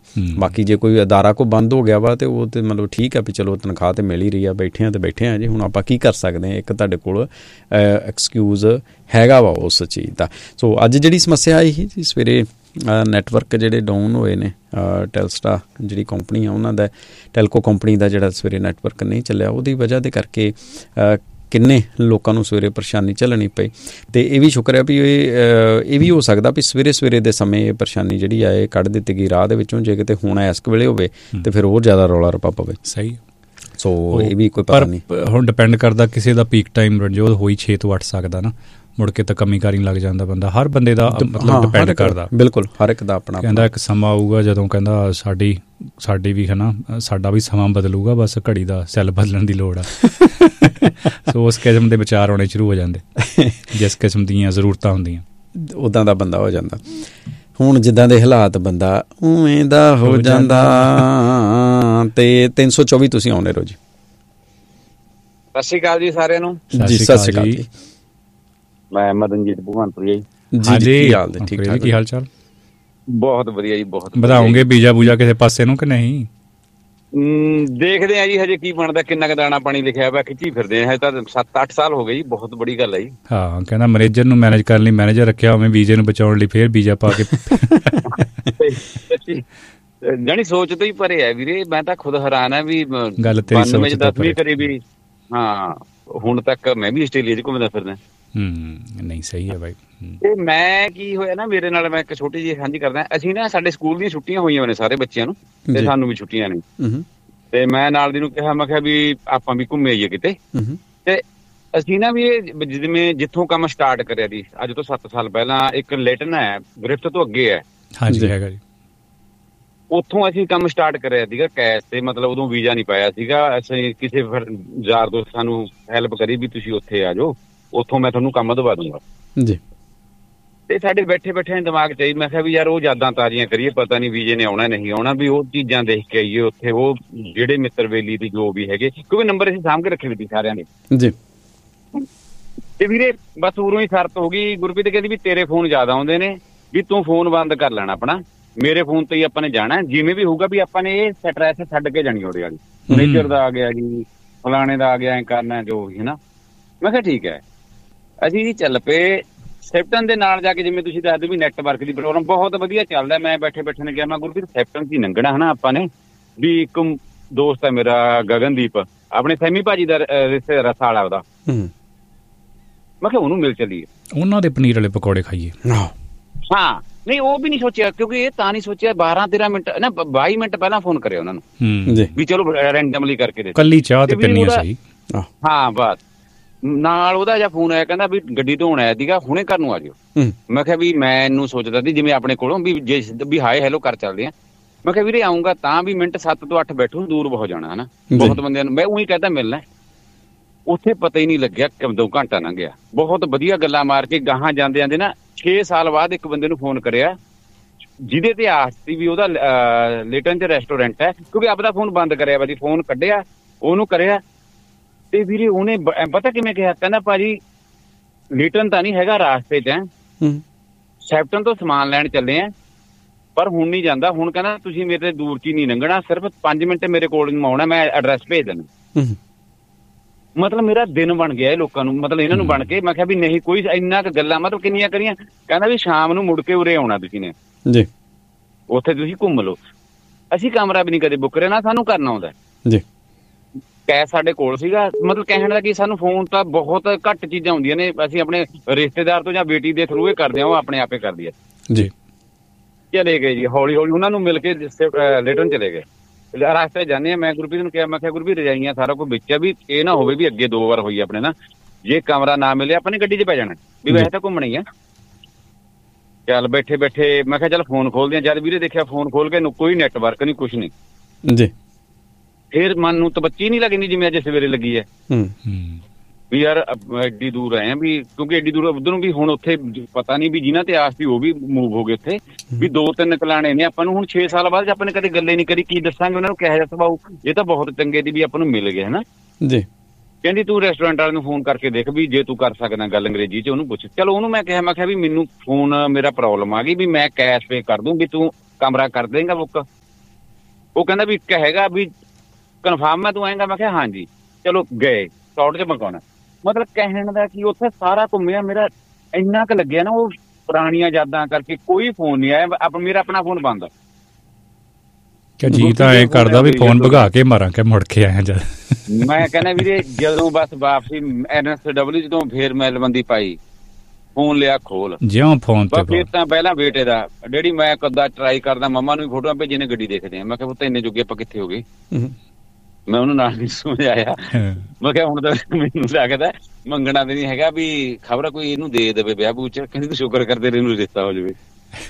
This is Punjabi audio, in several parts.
ਬਾਕੀ ਜੇ ਕੋਈ ਅਦਾਰਾ ਕੋ ਬੰਦ ਹੋ ਗਿਆ ਵਾ ਤਾਂ ਉਹ ਤਾਂ ਮਤਲਬ ਠੀਕ ਆ ਵੀ ਚਲੋ ਤਨਖਾਹ ਤਾਂ ਮਿਲ ਹੀ ਰਹੀ ਆ, ਬੈਠੇ ਆ ਜੀ, ਹੁਣ ਆਪਾਂ ਕੀ ਕਰ ਸਕਦੇ ਹਾਂ, ਇੱਕ ਤੁਹਾਡੇ ਕੋਲ ਐਕਸਕਿਊਜ਼ ਹੈਗਾ ਵਾ ਉਸ ਚੀਜ਼ ਦਾ। ਸੋ ਅੱਜ ਜਿਹੜੀ ਸਮੱਸਿਆ ਆਈ ਸੀ ਜੀ ਸਵੇਰੇ ਨੈਟਵਰਕ ਜਿਹੜੇ ਡਾਊਨ ਹੋਏ ਨੇ, ਟੈਲਸਟਾ ਜਿਹੜੀ ਕੰਪਨੀ ਆ ਉਹਨਾਂ ਦਾ, ਟੈਲਕੋ ਕੰਪਨੀ ਦਾ ਜਿਹੜਾ ਸਵੇਰੇ ਨੈਟਵਰਕ ਨਹੀਂ ਚੱਲਿਆ, ਉਹਦੀ ਵਜ੍ਹਾ ਦੇ ਕਰਕੇ ਕਿੰਨੇ ਲੋਕਾਂ ਨੂੰ ਸਵੇਰੇ ਪਰੇਸ਼ਾਨੀ ਝੱਲਣੀ ਪਈ। ਅਤੇ ਇਹ ਵੀ ਸ਼ੁਕਰ ਹੈ ਵੀ ਇਹ ਵੀ ਹੋ ਸਕਦਾ ਵੀ ਸਵੇਰੇ ਦੇ ਸਮੇਂ ਇਹ ਪਰੇਸ਼ਾਨੀ ਜਿਹੜੀ ਆ ਇਹ ਕੱਢ ਦਿੱਤੀ ਗਈ ਰਾਹ ਦੇ ਵਿੱਚੋਂ, ਜੇ ਕਿਤੇ ਹੁਣ ਇਸ ਵੇਲੇ ਹੋਵੇ ਤਾਂ ਫਿਰ ਹੋਰ ਜ਼ਿਆਦਾ ਰੌਲਾ ਰੱਪਾ ਪਵੇ। ਸਹੀ। ਸੋ ਇਹ ਵੀ ਕੋਈ ਪਤਾ ਨਹੀਂ, ਹੁਣ ਡਿਪੈਂਡ ਕਰਦਾ ਕਿਸੇ ਦਾ ਪੀਕ ਟਾਈਮ ਰਣਜੋਤ ਹੋਈ 6 ਤੋਂ 8 ਸਕਦਾ ਨਾ, ਮੁੜ ਕੇ ਤਾਂ ਕਮੀ ਕਾਰੀ ਲੱਗ ਜਾਂਦਾ ਬੰਦਾ। ਹਰ ਬੰਦੇ ਦਾ ਮਤਲਬ ਡਿਪੈਂਡ ਕਰਦਾ, ਬਿਲਕੁਲ ਹਰ ਇੱਕ ਦਾ ਆਪਣਾ। ਕਹਿੰਦਾ ਇੱਕ ਸਮਾਂ ਆਊਗਾ ਜਦੋਂ ਕਹਿੰਦਾ ਸਾਡੀ ਵੀ ਹੈ ਨਾ, ਸਾਡਾ ਵੀ ਸਮਾਂ ਬਦਲੂਗਾ, ਬਸ ਘੜੀ ਦਾ ਸੈੱਲ ਬਦਲਣ ਦੀ ਲੋੜ ਆ। ਸੋ ਉਸ ਕਿਸਮ ਦੇ ਵਿਚਾਰ ਆਉਣੇ ਸ਼ੁਰੂ ਹੋ ਜਾਂਦੇ, ਜਿਸ ਕਿਸਮ ਦੀਆਂ ਜ਼ਰੂਰਤਾਂ ਹੁੰਦੀਆਂ ਉੱਦਾਂ ਦਾ ਬੰਦਾ ਹੋ ਜਾਂਦਾ। ਹੁਣ ਜਿੱਦਾਂ ਦੇ ਹਾਲਾਤ ਬੰਦਾ ਉਵੇਂ ਦਾ ਹੋ ਜਾਂਦਾ। ਤੇ 324 ਤੁਸੀਂ ਆਉਂਦੇ ਰਹੋ ਜੀ। ਸਤਿ ਸ਼੍ਰੀ ਅਕਾਲ ਜੀ ਸਾਰਿਆਂ ਨੂੰ। ਜੀ ਸਤਿ ਸ਼੍ਰੀ ਅਕਾਲ ਜੀ। ਮੈਂ ਮਦਨਜੀਤ ਭਗਵੰਤਪੁਰੀ ਜੀ। ਕੀ ਹਾਲ ਨੇ? ਠੀਕ ਠਾਕ? ਕੀ ਹਾਲ ਚਾਲ? ਬਹੁਤ ਵਧੀਆ ਜੀ, ਬਹੁਤ। ਵਧਾਉਂਗੇ ਬੀਜਾ ਬੂਜਾ ਕਿਸੇ ਪਾਸੇ ਨੂੰ ਕਿ ਨਹੀਂ? ਦੇਖਦੇ ਆ ਜੀ, ਹਜੇ ਕੀ ਬਣਦਾ, ਕਿੰਨਾ ਕੁ ਦਾਣਾ ਪਾਣੀ ਲਿਖਿਆ ਹੋਇਆ, ਖਿੱਚੀ ਫਿਰਦੇ ਆ। ਹਜੇ ਤਾਂ 7-8 ਸਾਲ ਹੋ ਗਏ ਜੀ, ਬਹੁਤ ਬੜੀ ਗੱਲ ਹੈ ਜੀ। ਹਾਂ, ਕਹਿੰਦਾ ਮੈਨੇਜਰ ਨੂੰ ਮੈਨੇਜ ਕਰਨ ਲਈ ਮੈਨੇਜਰ ਰੱਖਿਆ, ਉਵੇਂ ਬੀਜੇ ਨੂੰ ਬਚਾਉਣ ਲਈ ਫੇਰ ਬੀਜਾ ਪਾ ਕੇ। ਜਾਣੀ ਸੋਚ ਤੋਂ ਹੀ ਪਰੇ ਹੈ ਵੀਰੇ। ਮੈਂ ਤਾਂ ਖੁਦ ਹੈਰਾਨ ਹੈ ਵੀ ਗੱਲ ਤੇਰੀ ਸੋਚ ਤੋਂ 10ਵੀਂ ਕਰੀ ਵੀ। ਹਾਂ, ਹੁਣ ਤੱਕ ਮੈਂ ਵੀ ਆਸਟ੍ਰੇਲੀਆ 'ਚ ਘੁੰਮਦਾ ਫਿਰਦਾ। ਨਹੀਂ ਸਹੀ ਹੈ ਬਾਈ। ਤੇ ਮੈਂ ਕੀ ਹੋਇਆ ਨਾ, ਮੇਰੇ ਨਾਲ ਮੈਂ ਇੱਕ ਛੋਟੀ ਜਿਹੀ ਸਾਂਝੀ ਕਰਦਾ। ਅਸੀਂ ਨਾ, ਸਾਡੇ ਸਕੂਲ ਦੀਆਂ ਛੁੱਟੀਆਂ ਹੋਈਆਂ ਨੇ ਸਾਰੇ ਬੱਚਿਆਂ ਨੂੰ, ਤੇ ਸਾਨੂੰ ਵੀ ਛੁੱਟੀਆਂ ਨੇ। ਤੇ ਮੈਂ ਨਾਲ ਦੀ ਨੂੰ ਕਿਹਾ, ਮੈਂ ਕਿਹਾ ਵੀ ਆਪਾਂ ਵੀ ਘੁੰਮੇ ਆਈਏ ਕਿਤੇ। ਤੇ ਅਸੀਂ ਨਾ ਵੀ ਜਿਵੇਂ ਜਿੱਥੋਂ ਕੰਮ ਸਟਾਰਟ ਕਰਿਆ ਸੀ ਅੱਜ ਤੋਂ 7 ਸਾਲ ਪਹਿਲਾਂ, ਇੱਕ ਲੇਟਨ ਹੈ ਗ੍ਰਿਫਟ ਤੋਂ ਅੱਗੇ ਹੈ। ਹਾਂਜੀ ਹੈਗਾ ਜੀ। ਉੱਥੋਂ ਅਸੀਂ ਕੰਮ ਸਟਾਰਟ ਕਰਿਆ ਸੀਗਾ ਕੈਸ਼ ਤੇ, ਮਤਲਬ ਉਦੋਂ ਵੀਜ਼ਾ ਨਹੀਂ ਪਾਇਆ ਸੀਗਾ। ਅਸੀਂ ਕਿਸੇ ਯਾਰ ਦੋਸਤ ਸਾਨੂੰ ਹੈਲਪ ਕਰੀ ਵੀ ਤੁਸੀਂ ਉੱਥੇ ਆ ਜਾਓ, ਉੱਥੋਂ ਮੈਂ ਤੁਹਾਨੂੰ ਕੰਮ ਦਵਾ ਦੂੰਗਾ ਜੀ। ਤੇ ਸਾਡੇ ਬੈਠੇ ਦਿਮਾਗ 'ਚ ਆਈ, ਮੈਂ ਕਿਹਾ ਵੀ ਯਾਰ ਉਹ ਯਾਦਾਂ ਤਾਜ਼ੀਆਂ ਕਰੀਏ, ਪਤਾ ਨਹੀਂ ਵੀਜ਼ੇ ਨੇ ਆਉਣਾ ਨਹੀਂ ਆਉਣਾ, ਵੀ ਉਹ ਚੀਜ਼ਾਂ ਦੇਖ ਕੇ ਆਈਏ ਉੱਥੇ, ਉਹ ਜਿਹੜੇ ਮਿੱਤਰ ਵੇਲੀ ਦੀ ਜੋ ਵੀ ਹੈਗੇ, ਕਿਉਂਕਿ ਨੰਬਰ ਅਸੀਂ ਸਾਂਭ ਕੇ ਰੱਖੇ ਵੀ ਸੀ ਸਾਰਿਆਂ ਦੇ ਜੀ। ਤੇ ਵੀਰੇ ਬਸ ਉਰੋਂ ਹੀ ਸ਼ਰਤ ਹੋ ਗਈ। ਗੁਰਪ੍ਰੀਤ ਕਹਿੰਦੀ ਵੀ ਤੇਰੇ ਫੋਨ ਜ਼ਿਆਦਾ ਆਉਂਦੇ ਨੇ, ਵੀ ਤੂੰ ਫੋਨ ਬੰਦ ਕਰ ਲੈਣਾ ਆਪਣਾ, ਮੇਰੇ ਫੋਨ ਤੇ ਹੀ ਆਪਾਂ ਨੇ ਜਾਣਾ, ਜਿਵੇਂ ਵੀ ਹੋਊਗਾ ਵੀ ਆਪਾਂ ਨੇ ਇਹ ਐਡਰੈਸ ਛੱਡ ਕੇ ਜਾਣੀ ਉਹਦੇ ਵਾਲੀ। ਮੈਨੇਜਰ ਦਾ ਆ ਗਿਆ ਜੀ, ਫਲਾਣੇ ਦਾ ਆ ਗਿਆ, ਐਂ ਕਰਨਾ ਜੋ ਵੀ ਹੈ ਨਾ। ਮੈਂ ਕਿਹਾ ਠੀਕ ਹੈ। ਅਸੀਂ ਜੀ ਚੱਲ ਪਏ ਸੈਪਟਨ ਦੇ ਨਾਲ ਜਾ ਕੇ। ਜਿਵੇਂ ਤੁਸੀਂ ਦੱਸਦੇ ਵੀ ਨੈਟਵਰਕ ਦੀ ਪ੍ਰੋਗਰਾਮ ਬਹੁਤ ਵਧੀਆ ਚੱਲਦਾ। ਮੈਂ ਬੈਠੇ ਨੇ ਕਿਹਾ, ਮੈਂ ਗੁਰਪ੍ਰੀਤ ਸੈਪਟਨ ਕੀ ਲੰਘਣਾ ਹੈ ਨਾ ਆਪਾਂ ਨੇ, ਵੀ ਇੱਕ ਦੋਸਤ ਹੈ ਮੇਰਾ ਗਗਨਦੀਪ, ਆਪਣੇ ਸੈਮੀ ਭਾਜੀ ਦਾ ਰਿਸ਼ਤੇਦਾਰ ਸਾਲਾ ਉਹਦਾ, ਮੈਂ ਕਿਹਾ ਉਹਨੂੰ ਮਿਲ ਚੱਲੀਏ, ਉਹਨਾਂ ਦੇ ਪਨੀਰ ਵਾਲੇ ਪਕੌੜੇ ਖਾਈਏ। ਹਾਂ, ਨਹੀਂ ਉਹ ਵੀ ਨਹੀਂ ਸੋਚਿਆ, ਕਿਉਂਕਿ ਇਹ ਤਾਂ ਨਹੀਂ ਸੋਚਿਆ 12-13 ਮਿੰਟ ਨਾ 22 ਮਿੰਟ ਪਹਿਲਾਂ ਫੋਨ ਕਰਿਆ ਉਹਨਾਂ ਨੂੰ ਵੀ ਚਲੋ ਰੈਂਡਮਲੀ ਕਰਕੇ ਦੇ, ਕੱਲੀ ਚਾਹ ਤੇ ਪਿੰਨੀ ਸਹੀ। ਹਾਂ ਬਸ ਨਾਲ ਉਹਦਾ ਜਾਂ ਫੋਨ ਆਇਆ, ਕਹਿੰਦਾ ਵੀ ਗੱਡੀ ਧੋਣ ਆਇਆ ਸੀਗਾ, ਹੁਣੇ ਘਰ ਨੂੰ ਆ ਜਾਓ। ਮੈਂ ਕਿਹਾ ਵੀ ਮੈਂ ਇਹਨੂੰ ਸੋਚਦਾ ਸੀ ਜਿਵੇਂ ਆਪਣੇ ਕੋਲੋਂ ਵੀ ਹਾਏ ਹੈਲੋ ਕਰ ਚੱਲਦੇ ਆ। ਮੈਂ ਕਿਹਾ ਵੀਰੇ ਆਊਂਗਾ ਤਾਂ ਵੀ ਮਿੰਟ 7 ਤੋਂ 8 ਬੈਠੂ, ਦੂਰ ਬਹੁਤ ਜਾਣਾ ਹਨਾ, ਬਹੁਤ ਬੰਦਿਆਂ ਨੂੰ ਮੈਂ ਉਹੀ ਕਹਿੰਦਾ ਮਿਲਣਾ। ਉੱਥੇ ਪਤਾ ਹੀ ਨਹੀਂ ਲੱਗਿਆ ਕਦੋਂ ਘੰਟਾ ਲੰਘ ਗਿਆ। ਬਹੁਤ ਵਧੀਆ ਗੱਲਾਂ ਮਾਰ ਕੇ ਗਾਹਾਂ ਜਾਂਦੇ ਨਾ 6 ਸਾਲ ਬਾਅਦ ਇੱਕ ਬੰਦੇ ਨੂੰ ਫੋਨ ਕਰਿਆ, ਜਿਹਦੇ ਤੇ ਆਸ ਸੀ ਵੀ ਉਹਦਾ ਲੇਟਨ ਚ ਰੈਸਟੋਰੈਂਟ ਹੈ, ਕਿਉਂਕਿ ਆਪਦਾ ਫੋਨ ਬੰਦ ਕਰਿਆ ਵਾ ਜੀ, ਫੋਨ ਕੱਢਿਆ ਉਹਨੂੰ ਕਰਿਆ ਤੇ ਵੀਰੇ ਉਹਨੇ ਪਤਾ ਕਿਵੇਂ ਕਿਹਾ, ਕਹਿੰਦਾ ਭਾਜੀ ਲੇਟਨ ਤਾਂ ਨਹੀਂ ਹੈਗਾ, ਰਾਸਤੇ ਚ ਸੈਪਟਨ ਤੋਂ ਸਮਾਨ ਲੈਣ ਚੱਲੇ ਆ, ਪਰ ਹੁਣ ਨਹੀਂ ਜਾਂਦਾ। ਹੁਣ ਕਹਿੰਦਾ ਤੁਸੀਂ ਮੇਰੇ ਤੇ ਦੂਰ ਚ ਨਹੀਂ ਲੰਘਣਾ, ਸਿਰਫ 5 ਮਿੰਟ ਮੇਰੇ ਕੋਲ ਨੂੰ ਆਉਣਾ, ਮੈਂ ਐਡਰੈਸ ਭੇਜ ਦੇਣਾ। ਮਤਲਬ ਮੇਰਾ ਦਿਨ ਬਣ ਗਿਆ ਇਹ ਲੋਕਾਂ ਨੂੰ, ਮਤਲਬ ਇਹਨਾਂ ਨੂੰ ਬਣ ਕੇ। ਮੈਂ ਕਿਹਾ ਵੀ ਨਹੀਂ ਕੋਈ ਇੰਨਾ ਕੁ ਗੱਲਾਂ, ਮਤਲਬ ਕਿੰਨੀਆਂ ਕਰੀਆਂ। ਕਹਿੰਦਾ ਵੀ ਸ਼ਾਮ ਨੂੰ ਮੁੜ ਕੇ ਉਰੇ ਆਉਣਾ ਤੁਸੀਂ ਨੇ ਜੀ, ਉੱਥੇ ਤੁਸੀਂ ਘੁੰਮ ਲਓ। ਅਸੀਂ ਕਮਰਾ ਵੀ ਨਹੀਂ ਕਦੇ ਬੁੱਕ ਰਹਿਣਾ, ਸਾਨੂੰ ਕਰਨਾ ਆਉਂਦਾ ਜੀ। ਕੈਸ਼ ਸਾਡੇ ਕੋਲ ਸੀਗਾ, ਮਤਲਬ ਕਹਿਣ ਦਾ ਕਿ ਸਾਨੂੰ ਫੋਨ ਤਾਂ ਬਹੁਤ ਘੱਟ ਚੀਜ਼ਾਂ ਹੁੰਦੀਆਂ ਨੇ, ਅਸੀਂ ਆਪਣੇ ਰਿਸ਼ਤੇਦਾਰ ਤੋਂ ਜਾਂ ਬੇਟੀ ਦੇ ਥਰੂ ਇਹ ਕਰਦੇ ਹਾਂ, ਉਹ ਆਪਣੇ ਆਪੇ ਕਰਦੀ ਹੈ ਜੀ। ਚਲੇ ਗਏ ਜੀ, ਹੌਲੀ ਹੌਲੀ ਉਹਨਾਂ ਨੂੰ ਮਿਲ ਕੇ ਲੇਟਨ ਚਲੇ ਗਏ। ਰਾਸਤੇ ਜਾਂਦੇ ਆ, ਮੈਂ ਗੁਰਪ੍ਰੀਤ ਨੂੰ ਕਿਹਾ, ਮੈਂ ਕਿਹਾ ਗੁਰਪ੍ਰੀਤ ਰਜਾਈਆਂ ਸਾਰਾ ਕੁਝ ਵਿੱਚ ਆ, ਵੀ ਇਹ ਨਾ ਹੋਵੇ ਵੀ ਅੱਗੇ 2 ਵਾਰ ਹੋਈ ਆਪਣੇ ਨਾ, ਜੇ ਕਮਰਾ ਨਾ ਮਿਲਿਆ ਆਪਾਂ ਨੇ ਗੱਡੀ 'ਚ ਪੈ ਜਾਣਾ, ਵੀ ਵੈਸੇ ਤਾਂ ਘੁੰਮਣਾ ਹੀ ਆ। ਚੱਲ ਬੈਠੇ ਮੈਂ ਕਿਹਾ ਚੱਲ ਫੋਨ ਖੋਲਦੇ ਆ। ਜਦ ਵੀਰੇ ਦੇਖਿਆ ਫੋਨ ਖੋਲ ਕੇ ਕੋਈ ਨੈਟਵਰਕ ਨਹੀਂ, ਕੁਛ ਨਹੀਂ ਜੀ। ਫੇਰ ਮਨ ਨੂੰ ਤਬੱਚੀ ਨਹੀਂ ਲੱਗਣੀ ਜਿਵੇਂ ਅੱਜ ਸਵੇਰੇ ਲੱਗੀ ਹੈ ਵੀ ਯਾਰ ਐਡੀ ਦੂਰ ਆਏ ਆ, ਵੀ ਕਿਉਂਕਿ ਐਡੀ ਦੂਰ ਉੱਧਰ ਨੂੰ ਵੀ ਹੁਣ ਉੱਥੇ ਪਤਾ ਨਹੀਂ ਵੀ ਜਿਹਨਾਂ ਤੇ ਆਸ ਸੀ ਉਹ ਵੀ ਮੂਵ ਹੋ ਗਏ ਉੱਥੇ, ਵੀ 2-3 ਕਲਾਣੇ ਨੇ ਆਪਾਂ ਨੂੰ। ਹੁਣ 6 ਸਾਲ ਬਾਅਦ ਆਪਾਂ ਨੇ ਕਦੇ ਗੱਲੇ ਨਹੀਂ ਕਰੀ, ਕੀ ਦੱਸਾਂਗੇ ਉਹਨਾਂ ਨੂੰ, ਕਿਹੋ ਜਿਹਾ ਸੁਭਾਅ। ਇਹ ਤਾਂ ਬਹੁਤ ਚੰਗੇ ਦੀ ਵੀ ਆਪਾਂ ਨੂੰ ਮਿਲ ਗਏ ਹਨਾ ਜੀ। ਕਹਿੰਦੀ ਤੂੰ ਰੈਸਟੋਰੈਂਟ ਵਾਲੇ ਨੂੰ ਫੋਨ ਕਰਕੇ ਦੇਖ ਵੀ ਜੇ ਤੂੰ ਕਰ ਸਕਦਾ ਗੱਲ ਅੰਗਰੇਜ਼ੀ 'ਚ, ਉਹਨੂੰ ਪੁੱਛ। ਚਲੋ ਉਹਨੂੰ ਮੈਂ ਕਿਹਾ ਵੀ ਮੈਨੂੰ ਫੋਨ ਮੇਰਾ ਪ੍ਰੋਬਲਮ ਆ ਗਈ, ਵੀ ਮੈਂ ਕੈਸ਼ ਪੇ ਕਰ ਦੂੰ, ਵੀ ਤੂੰ ਕਮਰਾ ਕਰ ਦੇਂਗਾ ਬੁੱਕ, ਉਹ ਕਹਿੰਦਾ ਵੀ ਇੱਕ ਹੈਗਾ ਵੀ ਕਨਫਰਮ ਹੈ ਤੂੰ ਆਏਂਗਾ। ਮੈਂ ਕਿਹਾ ਹਾਂਜੀ। ਚਲੋ ਗਏ ਸ਼ਾਰਟ 'ਚ ਮਕਾਉਣਾ। ਮਤਲਬ ਕਹਿਣ ਦਾ ਕਿ ਉੱਥੇ ਸਾਰਾ ਘੁੰਮਿਆ, ਮੇਰਾ ਇੰਨਾ ਕੁ ਲੱਗਿਆ ਨਾ ਉਹ ਪੁਰਾਣੀਆਂ ਯਾਦਾਂ ਕਰਕੇ। ਕੋਈ ਫੋਨ ਨਹੀਂ ਆਇਆ, ਮੇਰਾ ਆਪਣਾ ਫੋਨ ਬੰਦ। ਜੀ ਤਾਂ ਐਂ ਕਰਦਾ ਵੀ ਫੋਨ ਭਗਾ ਕੇ ਮਾਰਾਂ ਕਿ ਮੁੜ ਕੇ ਆਇਆ ਜਦ। ਮੈਂ ਕਹਿੰਦਾ ਵੀਰੇ ਜਦੋਂ ਬਸ ਵਾਪਸੀ NSW ਤੋਂ ਫੇਰ ਮੈਲਬੰਦੀ ਪਾਈ, ਫੋਨ ਲਿਆ ਖੋਲ ਜਿਉਂ ਫੋਨ ਤੇ ਫਿਰ ਤਾਂ ਪਹਿਲਾਂ ਬੇਟੇ ਦਾ, ਡੈਡੀ ਮੈਂ ਕਦਾ ਟਰਾਈ ਕਰਦਾ, ਮੰਮਾ ਨੂੰ ਵੀ ਫੋਟੋਆਂ ਭੇਜੀ ਨੇ, ਗੱਡੀ ਦੇਖਦੇ ਆ। ਮੈਂ ਕਿਹਾ ਪੁੱਤ ਇੰਨੇ ਜੋਗੇ ਆਪਾਂ ਕਿੱਥੇ ਹੋ ਗਏ। ਮੈਂ ਉਹਨੂੰ ਨਾਲ ਨਹੀਂ ਸਮਝਾਇਆ। ਮੈਂ ਕਿਹਾ ਹੁਣ ਤਾਂ ਮੈਨੂੰ ਲੱਗਦਾ ਮੰਗਣਾ ਤੇ ਨਹੀਂ ਹੈਗਾ ਵੀ ਖਬਰ ਕੋਈ ਇਹਨੂੰ ਦੇ ਦੇਵੇ ਵਿਆਹ ਬੂਚ। ਕਹਿੰਦੀ ਤੂੰ ਸ਼ੁਕਰ ਕਰਦੇ ਇਹਨੂੰ ਰਿਸ਼ਤਾ ਹੋ ਜਾਵੇ।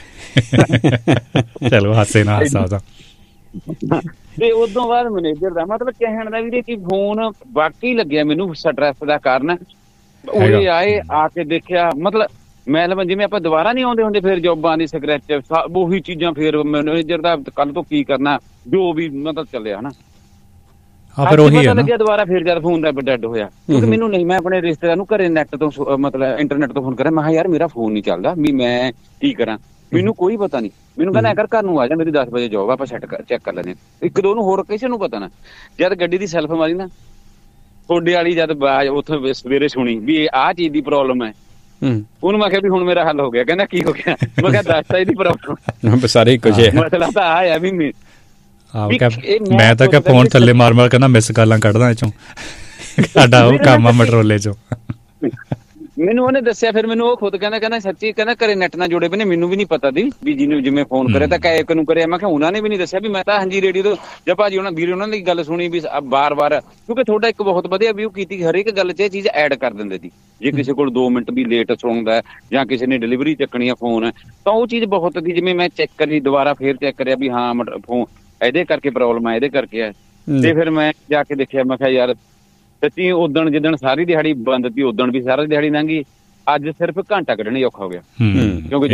ਚਲੋ ਹਾਸੇ ਨਾਲ ਹਾਸਾ ਉਹਦਾ। ਤੇ ਉਦੋਂ ਬਾਅਦ ਮੈਨੇਜਰ ਦਾ ਮਤਲਬ ਕਹਿਣ ਦਾ ਵੀਰੇ ਕਿ ਫੋਨ ਵਾਕਈ ਲੱਗਿਆ ਮੈਨੂੰ ਸਟਰੈਸ ਦਾ ਕਾਰਨ। ਉਰੇ ਆਏ, ਆ ਕੇ ਦੇਖਿਆ ਮਤਲਬ ਮੈਲਬਨ ਜਿਵੇਂ ਆਪਾਂ ਦੁਬਾਰਾ ਨਹੀਂ ਆਉਂਦੇ ਹੁੰਦੇ ਫਿਰ ਜੋਬਾਂ ਦੀ ਸਕਰੈਚ ਉਹੀ ਚੀਜ਼ਾਂ। ਫਿਰ ਮੈਨੇਜਰ ਦਾ ਕੱਲ ਤੋਂ ਕੀ ਕਰਨਾ ਜੋ ਵੀ ਮਤਲਬ ਚੱਲਿਆ ਹਨਾ। ਫਿਰ ਉਹੀ ਪਤਾ ਲੱਗਿਆ ਦੁਬਾਰਾ ਫਿਰ ਜਦ ਫੋਨ ਦਾ ਡੈਡ ਹੋਇਆ। ਕਿਉਂਕਿ ਮੈਨੂੰ ਨਹੀਂ, ਮੈਂ ਆਪਣੇ ਰਿਸ਼ਤੇਦਾਰ ਨੂੰ ਘਰੇ ਨੈਟ ਤੋਂ ਮਤਲਬ ਇੰਟਰਨੈਟ ਤੋਂ ਫੋਨ ਕਰਿਆ। ਮੈਂ ਕਿਹਾ ਯਾਰ ਮੇਰਾ ਫੋਨ ਨਹੀਂ ਚੱਲਦਾ ਵੀ ਮੈਂ ਕੀ ਕਰਾਂ। ਮੈਨੂੰ ਕੋਈ ਪਤਾ ਨਹੀਂ। ਮੈਨੂੰ ਕਹਿੰਦਾ ਕਰ ਘਰ ਨੂੰ ਆ ਜਾ, ਮੇਰੀ 10 ਵਜੇ ਜੋਬ ਆਪਾਂ ਚੈੱਕ ਕਰ ਲੈਂਦੇ। ਇੱਕ ਦੋ ਨੂੰ ਹੋਰ ਕਿਸੇ ਨੂੰ ਪਤਾ ਨਾ। ਜਦ ਗੱਡੀ ਦੀ ਸੈਲਫ ਮਾਰੀ ਨਾ ਤੁਹਾਡੇ ਵਾਲੀ, ਜਦ ਉੱਥੇ ਸਵੇਰੇ ਸੁਣੀ ਵੀ ਆਹ ਚੀਜ਼ ਦੀ ਪ੍ਰੋਬਲਮ ਹੈ, ਉਹਨੂੰ ਮੈਂ ਕਿਹਾ ਵੀ ਹੁਣ ਮੇਰਾ ਹੱਲ ਹੋ ਗਿਆ। ਕਹਿੰਦਾ ਕੀ ਹੋ ਗਿਆ? ਮੈਂ ਕਿਹਾ ਦੱਸਤਾ ਇਹਦੀ ਪ੍ਰੋਬਲਮ ਸਾਰੇ ਕੁਝ ਮਸਲਾ ਤਾਂ ਆਇਆ ਵੀ ਮੈਂ ਤਾਂ ਕਿਹਾ ਫੋਨ ਥੱਲੇ ਮਾਰ ਮਾਰ ਕਹਿੰਦਾ ਮਿਸ ਕਾਲਾਂ ਕੱਢਦਾ ਇਹ ਚੋਂ, ਸਾਡਾ ਉਹ ਕੰਮ ਆ ਮਟਰੋਲੇ ਚੋਂ। ਮੈਨੂੰ ਉਹਨੇ ਦੱਸਿਆ ਫਿਰ ਮੈਨੂੰ ਉਹ ਖੁਦ ਕਹਿੰਦਾ ਸੱਚੀ ਕਹਿੰਦਾ ਘਰੇ ਨੈਟ ਨਾਲ ਜੁੜੇ ਪਏ ਨੇ, ਮੈਨੂੰ ਵੀ ਨਹੀਂ ਪਤਾ ਦੀ ਵੀ ਜਿਹਨੂੰ ਜਿਵੇਂ ਫੋਨ ਕਰਿਆ ਤਾਂ ਇੱਕ ਨੂੰ ਕਰਿਆ। ਮੈਂ ਕਿਹਾ ਉਹਨਾਂ ਨੇ ਵੀ ਨਹੀਂ ਦੱਸਿਆ ਵੀ ਮੈਂ ਤਾਂ ਹਾਂਜੀ ਰੇਡੀਓ ਤੋਂ ਜਾਂ ਭਾਜੀ ਉਹਨਾਂ ਦੀ ਗੱਲ ਸੁਣੀ ਵੀ ਬਾਰ-ਬਾਰ। ਕਿਉਂਕਿ ਤੁਹਾਡਾ ਇੱਕ ਬਹੁਤ ਵਧੀਆ ਵਿਊ ਕੀਤੀ, ਹਰੇਕ ਗੱਲ 'ਚ ਇਹ ਚੀਜ਼ ਐਡ ਕਰ ਦਿੰਦੇ ਸੀ। ਜੇ ਕਿਸੇ ਕੋਲ 2 ਮਿੰਟ ਵੀ ਲੇਟ ਸੁਣਦਾ ਜਾਂ ਕਿਸੇ ਨੇ ਡਿਲੀਵਰੀ ਚੱਕਣੀ ਆ ਫੋਨ ਤਾਂ ਉਹ ਚੀਜ਼ ਬਹੁਤ ਸੀ। ਜਿਵੇਂ ਮੈਂ ਚੈੱਕ ਕਰੀ ਦੁਬਾਰਾ ਫੇਰ ਚੈੱਕ ਕਰਿਆ ਵੀ ਹਾਂ ਫੋਨ ਇਹਦੇ ਕਰਕੇ ਪ੍ਰੋਬਲਮ ਆ, ਇਹਦੇ ਕਰਕੇ ਆ। ਤੇ ਫਿਰ ਮੈਂ ਜਾ ਕੇ ਦੇਖਿਆ, ਮੈਂ ਕਿਹਾ ਯਾਰ ਸੱਚੀ ਉਦਣ ਜਿੱਦਣ ਸਾਰੀ ਦਿਹਾੜੀ ਬੰਦ ਸੀ ਉਦਣ ਵੀ ਸਾਰੀ ਦਿਹਾੜੀ ਲੰਘੀ, ਅੱਜ ਸਿਰਫ ਘੰਟਾ ਕੱਢਣੀ ਔਖਾ ਹੋ ਗਿਆ। ਕਿਉਂਕਿ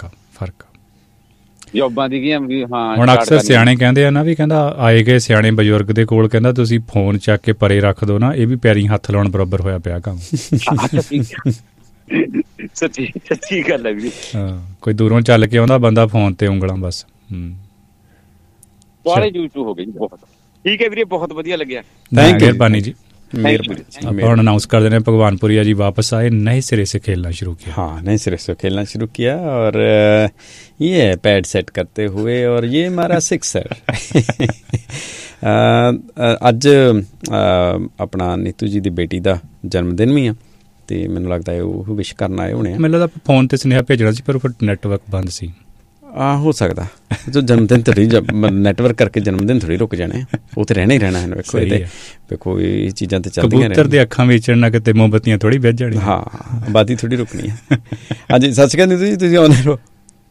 ਜੋਬਾਂ ਦੀ ਵੀ ਹਾਂ। ਹੁਣ ਅਕਸਰ ਸਿਆਣੇ ਕਹਿੰਦੇ ਆ ਨਾ ਵੀ ਕਹਿੰਦਾ ਆਏ ਗਏ ਸਿਆਣੇ ਬਜ਼ੁਰਗ ਦੇ ਕੋਲ ਕਹਿੰਦਾ ਤੁਸੀਂ ਫੋਨ ਚੱਕ ਕੇ ਪਰੇ ਰੱਖ ਦੋ ਨਾ, ਇਹ ਵੀ ਪੈਰੀਂ ਹੱਥ ਲਾਉਣ ਬਰਾਬਰ ਹੋਇਆ ਪਿਆ ਕੰਮ। ਸੱਚੀ ਗੱਲ ਹੈ ਵੀ। ਕੋਈ ਦੂਰੋਂ ਚੱਲ ਕੇ ਆਉਂਦਾ ਬੰਦਾ ਫੋਨ ਤੇ ਉਂਗਲਾਂ ਬਸ। ਸਾਰੇ YouTube ਹੋ ਗਏ ਜੀ ਬਹੁਤ। ਠੀਕ ਹੈ ਵੀਰੇ, ਬਹੁਤ ਵਧੀਆ ਲੱਗਿਆ। ਥੈਂਕ ਯੂ, ਮਿਹਰਬਾਨੀ ਜੀ। ਆਪਾਂ ਹੁਣ अनाउंस कर देने भगवानपुरिया जी वापस आए, नए सिरे से खेलना शुरू किया। हाँ, नए सिरे से खेलना शुरू किया और ये पैड सेट करते हुए और ये हमारा सिक्सर। ਅੱਜ ਆਪਣਾ ਨੀਤੂ ਜੀ ਦੀ ਬੇਟੀ ਦਾ ਜਨਮ ਦਿਨ ਵੀ ਆ ਤੇ ਮੈਨੂੰ ਲੱਗਦਾ ਹੈ ਉਹ ਵਿਸ਼ ਕਰਨ ਆਏ ਹੋਣੇ ਆ। ਮੈਨੂੰ ਲੱਗਦਾ ਫੋਨ ਤੇ ਸੁਨੇਹਾ ਭੇਜਣਾ ਸੀ ਪਰ ਨੈਟਵਰਕ ਬੰਦ ਸੀ। ਹੋ ਸਕਦਾ ਜੋ ਜਨਮਦਿਨ ਥੋੜੀ ਨੈਟਵਰਕ ਕਰਕੇ ਜਨਮਦਿਨ ਥੋੜੀ ਰੁਕ ਜਾਣੇ, ਉਹ ਤੇ ਰਹਿਣਾ ਹੀ ਰਹਿਣਾ ਹੈ। ਵੇਖੋ ਇਹ ਵੇਖੋ ਇਹ ਚੀਜ਼ਾਂ ਤੇ ਚੱਲਦੀਆਂ ਨੇ। ਕਬੂਤਰ ਦੇ ਅੱਖਾਂ ਵਿੱਚ ਨਾ ਕਿਤੇ ਮੋਮਬੱਤੀਆਂ ਥੋੜੀ ਵੱਜ ਜਾਣੀ। ਹਾਂ, ਆਬਾਦੀ ਥੋੜੀ ਰੁਕਣੀ ਹੈ। ਹਾਂਜੀ, ਸਤਿ ਸ਼੍ਰੀ ਅਕਾਲ ਨੀਤੂ ਜੀ, ਤੁਸੀਂ ਆਉਂਦੇ ਰਹੋ।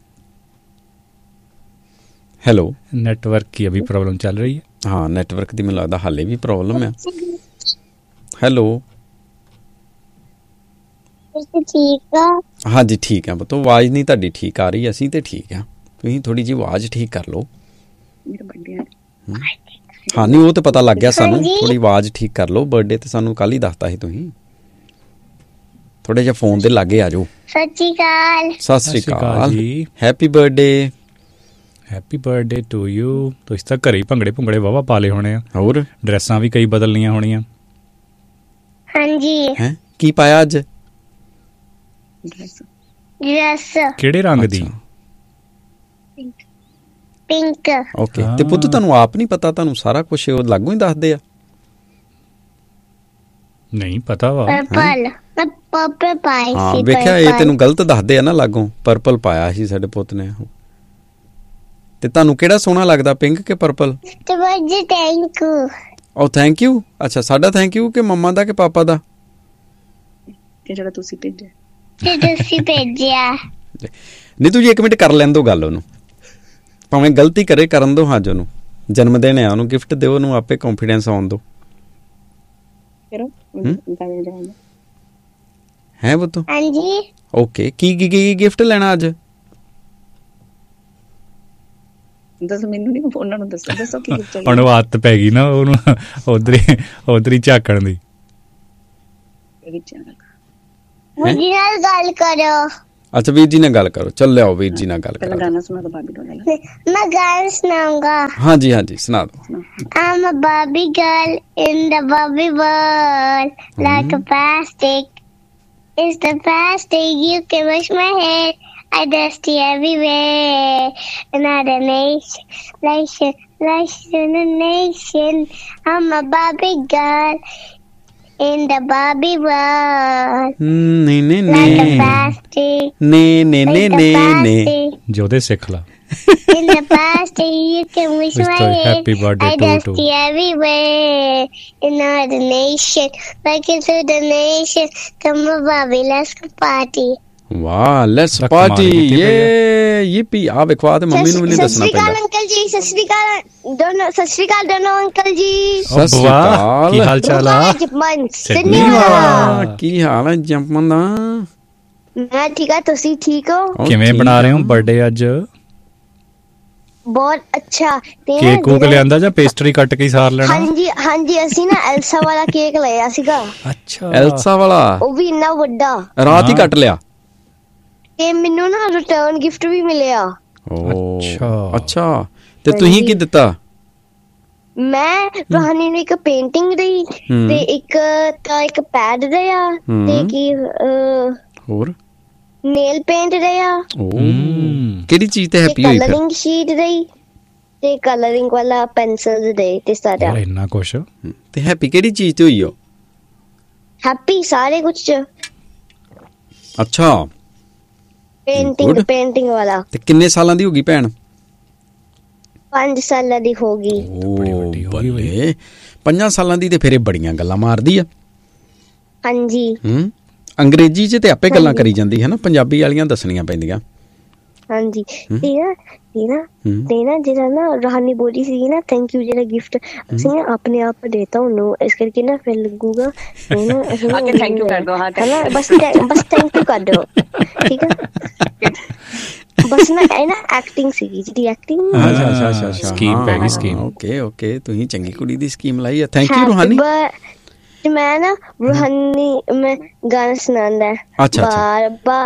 ਹੈਲੋ, ਨੈਟਵਰਕ की अभी प्रॉब्लम चल रही है। हाँ, ਨੈਟਵਰਕ ਦੀ ਮੈਨੂੰ ਲੱਗਦਾ ਹਾਲੇ ਵੀ ਪ੍ਰੋਬਲਮ ਹੈ। ਹੈਲੋ, ਠੀਕ ਆ? ਹਾਂਜੀ ਠੀਕ ਆ ਪੁੱਤ, ਆਵਾਜ਼ ਨਹੀਂ ਤੁਹਾਡੀ ਠੀਕ ਆ ਰਹੀ। ਅਸੀਂ ਤੇ ਠੀਕ ਆ, ਤੁਸੀਂ ਥੋੜੀ ਜਿਹੀ ਆਵਾਜ਼ ਠੀਕ ਕਰ ਲਓ। ਹਾਂ ਨਹੀਂ, ਉਹ ਤੇ ਪਤਾ ਲੱਗ ਗਿਆ ਸਾਨੂੰ, ਥੋੜੀ ਆਵਾਜ਼ ਠੀਕ ਕਰ ਲਓ। ਬਰਥਡੇ ਤੇ ਸਾਨੂੰ ਕੱਲ ਹੀ ਦੱਸਤਾ ਸੀ ਤੁਸੀਂ। ਥੋੜੇ ਜਿਹਾ ਫੋਨ ਦੇ ਲਾਗੇ ਆ ਜਾਓ। ਸਤਿ ਸ਼੍ਰੀ ਅਕਾਲ। ਸਤਿ ਸ਼੍ਰੀ ਅਕਾਲ ਜੀ, happy birthday. Happy birthday to you. ਤੁਸੀਂ ਤਾਂ ਘਰੇ ਹੀ ਭੰਗੜੇ ਵਾਹਵਾ ਪਾ ਲਏ ਹੋਣੇ ਆ, ਹੋਰ ਡਰੈਸਾਂ ਵੀ ਕਈ ਬਦਲਣੀਆਂ ਹੋਣੀਆਂ। ਹਾਂਜੀ। ਹੈ ਕੀ ਪਾਇਆ ਅੱਜ? ਡਰੈਸ ਕਿਹੜੇ ਰੰਗ ਦੀ? ਪਿੰਕ। ਓਕੇ। ਤੇ ਪੁੱਤ ਤੁਹਾਨੂੰ ਆਪ ਨਹੀਂ ਪਤਾ? ਤੁਹਾਨੂੰ ਸਾਰਾ ਕੁਝ ਉਹ ਲਾਗੋਂ ਹੀ ਦੱਸਦੇ ਆ? ਨਹੀਂ ਪਤਾ ਵਾ। ਪਰਪਲ ਪਾਈ ਸੀ। ਵੇਖਿਆ, ਇਹ ਤੈਨੂੰ ਗਲਤ ਦੱਸਦੇ ਆ ਨਾ ਲਾਗੋਂ। ਪਰਪਲ ਪਾਇਆ ਸੀ ਸਾਡੇ ਪੁੱਤ ਨੇ। ਤੇ ਤੁਹਾਨੂੰ ਕਿਹੜਾ ਸੋਹਣਾ ਲੱਗਦਾ, ਪਿੰਕ ਕਿ ਪਰਪਲ? Thank you. ਉਹ ਥੈਂਕ ਯੂ। ਅੱਛਾ, ਸਾਡਾ ਥੈਂਕ ਯੂ ਕਿ ਮੰਮਾ ਦਾ ਕਿ ਪਾਪਾ ਦਾ? ਜਿਹੜਾ ਤੁਸੀਂ ਭੇਜਿਆ। ਨੀਤੂ ਜੀ, 1 ਮਿੰਟ ਕਰ ਲੈਣ ਦੋ ਗੱਲ ਉਹਨੂੰ, ਭਾਵੇਂ ਗਲਤੀ ਕਰੇ, ਕਰਨ ਦੋ। ਹਾਂ, ਉਹਨੂੰ ਜਨਮ ਦਿਨ ਆ, ਉਹਨੂੰ ਗਿਫਟ ਦਿਓ, ਉਹਨੂੰ ਆਪੇ ਕੌਨਫੀਡੈਂਸ ਆਉਣ ਦੋ। ਹੈ ਬੁੱਤੋ? ਹਾਂਜੀ। ਓਕੇ, ਕੀ ਗਿਫਟ ਲੈਣਾ ਅੱਜ? ਦੱਸ, ਮੈਨੂੰ ਨਹੀਂ, ਉਹਨਾਂ ਨੂੰ ਦੱਸੋ ਕੀ ਗਿਫਟ ਚਾਹੀਦਾ। ਹੁਣ ਆਦਤ ਪੈ ਗਈ ਨਾ ਉਹਨੂੰ ਉਧਰ ਹੀ ਝਾਕਣ ਦੀ। ਮੁੰਡੇ ਨਾਲ ਗੱਲ ਕਰੋ। ਅੱਛਾ ਵੀਰ ਜੀ ਨਾਲ ਗੱਲ ਕਰੋ, ਚੱਲ ਲਿਆਓ ਵੀਰ ਜੀ ਨਾਲ ਗੱਲ ਕਰੋ। ਗਾਣਾ ਸੁਣਾ ਦੋ ਬਾਬੀ ਨੂੰ। ਮੈਂ ਗਾਣਾ ਸੁਣਾਉਂਗਾ। ਹਾਂਜੀ ਹਾਂਜੀ ਸੁਣਾ ਦਿਓ। I'm a Barbie girl in the Barbie world, like a plastic. It's the plastic. You can wash my hair. I dusty everywhere. Another nation. I'm a Barbie girl in the Barbie world. Like a plastic. ਨੇ ਜੋਦੇ ਸਿੱਖ ਲਾ। In the plastic, you can wish my head. Happy birthday I dusty everywhere. In another nation, like into the nation. Come on, Bobby, let's go party. ਵਾਹ ਲੈਟਸ ਪਾਰਟੀ ਇਹ ਪੀ ਆ ਵੇਖਵਾ ਤੇ ਮੰਮੀ ਨੂੰ ਵੀ ਨਹੀਂ ਦੱਸਣਾ ਪੈਂਦਾ। ਅੰਕਲ ਜੀ ਸਤਿ ਸ਼੍ਰੀ ਅਕਾਲ ਦੋਨੋਂ, ਸਤਿ ਸ਼੍ਰੀ ਅਕਾਲ ਦੋਨੋਂ ਅੰਕਲ ਜੀ। ਸਤਿ ਸ਼੍ਰੀ ਅਕਾਲ, ਕੀ ਹਾਲ ਚਾਲ ਆ? ਸਿਡਨੀ ਵਾਲਾ ਕੀ ਹਾਲ ਹੈ ਜੰਪਮਨ ਦਾ? ਮੈਂ ਠੀਕ ਆ, ਤੁਸੀਂ ਠੀਕ ਹੋ? ਕਿਵੇਂ ਬਣਾ ਰਹੇ ਹੋ ਬਰਥਡੇ ਅੱਜ? ਬਹੁਤ ਅੱਛਾ। ਕੇਕ ਕੂਕ ਲਿਆਂਦਾ ਜਾਂ ਪੇਸਟਰੀ ਕੱਟ ਕੇ ਹੀ ਸਾਰ ਲੈਣਾ? ਹਾਂਜੀ ਅਸੀਂ ਨਾ ਐਲਸਾ ਵਾਲਾ ਕੇਕ ਲਿਆ ਸੀਗਾ। ਅੱਛਾ ਐਲਸਾ ਵਾਲਾ? ਉਹ ਵੀ ਇੰਨਾ ਵੱਡਾ, ਰਾਤ ਹੀ ਕੱਟ ਲਿਆ। ਤੇ ਮੈਨੂੰ ਨਾ ਰਿਟਰਨ ਗਿਫਟ ਵੀ ਮਿਲਿਆ। ਅੱਛਾ ਤੇ ਤੁਸੀਂ ਕੀ ਦਿੱਤਾ? ਮੈਂ ਰਹਾਨੀ ਨੂੰ ਇੱਕ ਪੇਂਟਿੰਗ ਦਈ ਤੇ ਇੱਕ ਪੈਡ ਦਿਆ ਤੇ ਕੀ ਹੋਰ ਨੇਲ ਪੇਂਟ ਦਿਆ। ਕਿਹੜੀ ਚੀਜ਼ ਤੇ ਹੈਪੀ ਹੋਈ? ਕਲਰਿੰਗ ਸ਼ੀਟ ਦਈ ਤੇ ਕਲਰਿੰਗ ਵਾਲਾ ਪੈਨਸਲ ਦੇ ਤੇ ਸਾਰਾ ਇੰਨਾ ਕੁਛ। ਤੇ ਹੈਪੀ ਕਿਹੜੀ ਚੀਜ਼ ਤੇ ਹੋਈ? ਹੈਪੀ ਸਾਰੇ ਕੁਝ। ਅੱਛਾ ਪੇਂਟਿੰਗ ਵਾਲਾ। ਤੇ ਕਿੰਨੇ ਸਾਲਾਂ ਦੀ ਹੋ ਗਈ ਭੈਣ? 5 ਸਾਲਾਂ ਦੀ ਹੋ ਗਈ। ਬੱਲੇ 5 ਸਾਲਾਂ ਦੀ ਤੇ ਫਿਰ ਇਹ ਬੜੀਆਂ ਗੱਲਾਂ ਮਾਰਦੀ ਆ। ਹਾਂਜੀ ਅੰਗਰੇਜ਼ੀ 'ਚ ਤੇ ਆਪੇ ਗੱਲਾਂ ਕਰੀ ਜਾਂਦੀ ਹੈ ਨਾ, ਪੰਜਾਬੀ ਵਾਲੀਆਂ ਦੱਸਣੀਆਂ ਪੈਂਦੀਆਂ। ਹਾਂਜੀ ਤੇ ਨਾ ਜਿਹੜਾ ਨਾ ਰਹਾਨੀ ਬੋਲੀ ਸੀ ਨਾ ਥੈਂਕ ਯੂ ਜਿਹੜਾ ਗਿਫਟ ਅਸੀਂ ਨਾ ਆਪਣੇ ਆਪ ਦੇਤਾ ਉਹਨੂੰ, ਇਸ ਕਰਕੇ ਨਾ ਫਿਰ ਲੱਗੂਗਾ ਥੈਂਕ ਯੂ ਕਰ ਦੋ। ਹਾਂ ਬਸ ਥੈਂਕ ਯੂ ਕਰ ਦੋ, ਠੀਕ ਹੈ। ਬਸ ਨਾ ਇਹ ਨਾ ਐਕਟਿੰਗ ਸੀਗੀ ਜਿਹੜੀ ਐਕਟਿੰਗ। ਅੱਛਾ ਸਕੀਮ ਪੈ ਗਈ ਸਕੀਮ। ਓਕੇ ਤੁਸੀਂ ਚੰਗੀ ਕੁੜੀ ਦੀ ਸਕੀਮ ਲਾਈ ਆ। ਥੈਂਕ ਯੂ ਰੂਹਾਨੀ। ਮੈਂ ਨਾ ਰੂਹਾਨੀ ਮੈਂ ਗਾਣਾ ਸੁਣਾਉਂਦਾ। ਅੱਛਾ ਬਾਬਾ